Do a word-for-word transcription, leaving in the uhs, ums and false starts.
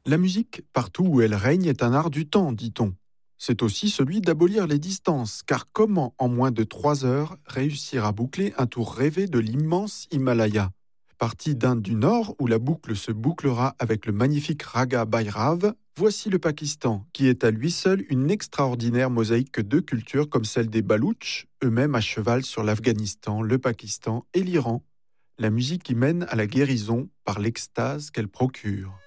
La musique, partout où elle règne, est un art du temps, dit-on. C'est aussi celui d'abolir les distances, car comment, en moins de trois heures, réussir à boucler un tour rêvé de l'immense Himalaya? Parti d'Inde du Nord, où la boucle se bouclera avec le magnifique Raga Bhairav, voici le Pakistan, qui est à lui seul une extraordinaire mosaïque de cultures comme celle des Baloutches, eux-mêmes à cheval sur l'Afghanistan, le Pakistan et l'Iran. La musique y mène à la guérison par l'extase qu'elle procure.